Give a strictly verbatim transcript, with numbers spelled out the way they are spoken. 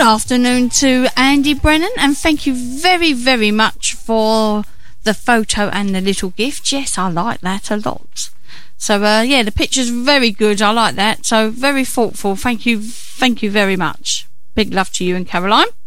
afternoon to Andy Brennan, and thank you very, very much for the photo and the little gift. Yes, I like that a lot. So, uh, yeah, the picture's very good. I like that. So, very thoughtful. Thank you. Thank you very much. Big love to you and Caroline.